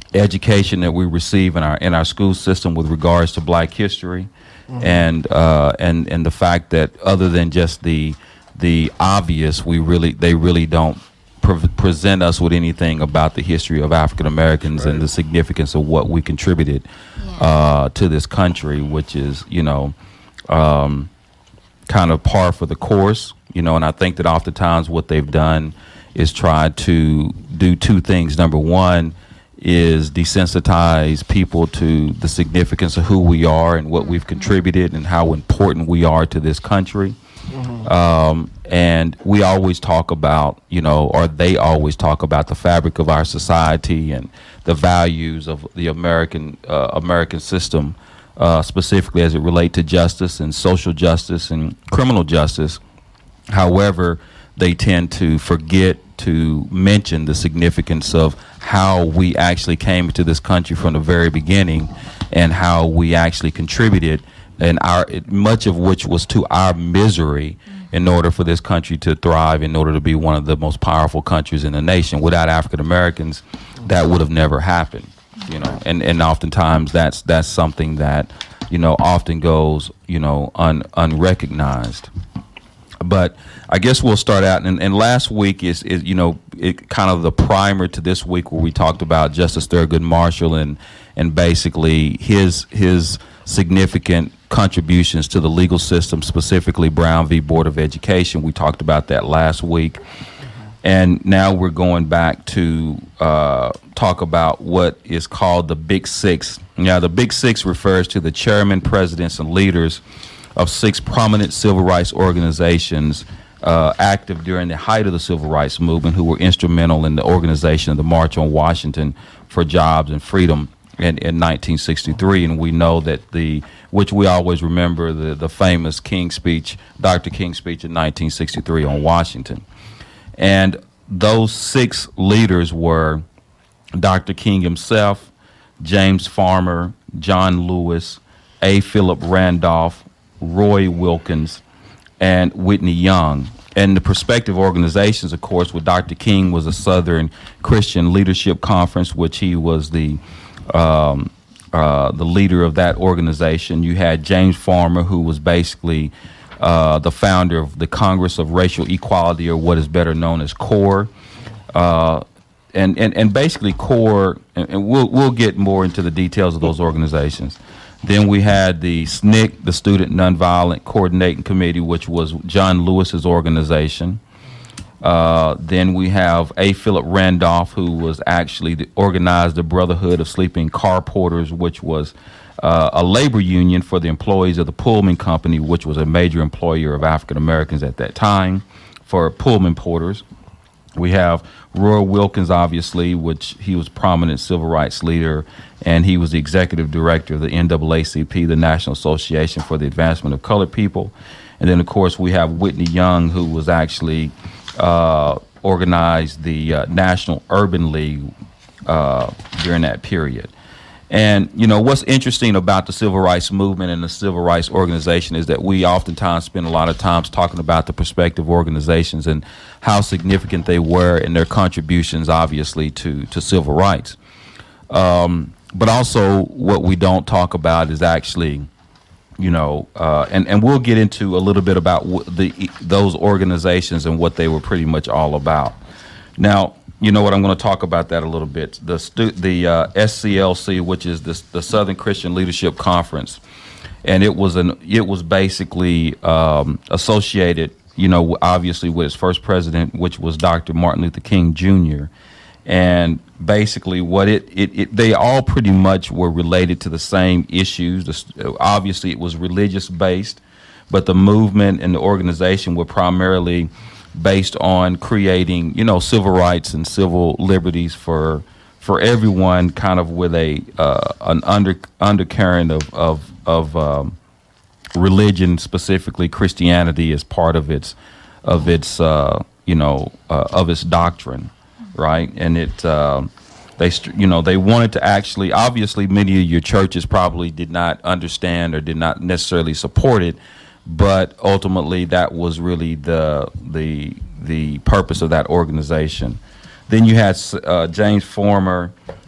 education that we receive in our school system with regards to Black history, and the fact that other than just the obvious, they really don't present us with anything about the history of African Americans and the significance of what we contributed to this country, which is kind of par for the course, and I think that oftentimes what they've done is try to do two things. Number one is desensitize people to the significance of who we are and what we've contributed and how important we are to this country. And we always talk about, or they always talk about the fabric of our society and the values of the American system, specifically as it relates to justice and social justice and criminal justice. However, they tend to forget to mention the significance of how we actually came into this country from the very beginning and how we actually contributed, and much of which was to our misery in order for this country to thrive, in order to be one of the most powerful countries in the nation. Without African Americans, that would have never happened, and oftentimes that's something that, often goes, unrecognized. But I guess we'll start out, and last week is it kind of the primer to this week, where we talked about Justice Thurgood Marshall and basically his significant contributions to the legal system, specifically Brown v. Board of Education. We talked about that last week. And now we're going back to talk about what is called the Big Six. Now, the Big Six refers to the chairman, presidents, and leaders of 6 prominent civil rights organizations active during the height of the civil rights movement, who were instrumental in the organization of the March on Washington for Jobs and Freedom in 1963. And we know that which we always remember, the famous King speech, Dr. King speech in 1963 on Washington. And those 6 leaders were Dr. King himself, James Farmer, John Lewis, A. Philip Randolph, Roy Wilkins, and Whitney Young. And the prospective organizations, of course, with Dr. King was a Southern Christian Leadership Conference, which he was the leader of that organization. You had James Farmer, who was basically the founder of the Congress of Racial Equality, or what is better known as CORE. And basically CORE, and we'll get more into the details of those organizations. Then we had the SNCC, the Student Nonviolent Coordinating Committee, which was John Lewis's organization. Then we have A. Philip Randolph, who was actually organized the Brotherhood of Sleeping Car Porters, which was a labor union for the employees of the Pullman Company, which was a major employer of African Americans at that time for Pullman porters. We have Roy Wilkins, obviously, which he was a prominent civil rights leader, and he was the executive director of the NAACP, the National Association for the Advancement of Colored People. And then, of course, we have Whitney Young, who was actually organized the National Urban League during that period. And, what's interesting about the civil rights movement and the civil rights organization is that we oftentimes spend a lot of times talking about the prospective organizations and how significant they were in their contributions, obviously, to civil rights. But also what we don't talk about is actually, and we'll get into a little bit about those organizations and what they were pretty much all about. Now, what I'm going to talk about that a little bit. The SCLC, which is the Southern Christian Leadership Conference, and it was basically associated, obviously with its first president, which was Dr. Martin Luther King Jr. And basically, what they all pretty much were related to the same issues. Obviously, it was religious based, but the movement and the organization were primarily based on creating, civil rights and civil liberties for everyone, kind of with an undercurrent of religion, specifically Christianity, as part of its doctrine, right? And they wanted to actually, obviously, many of your churches probably did not understand or did not necessarily support it. But ultimately, that was really the purpose of that organization. Then you had James Farmer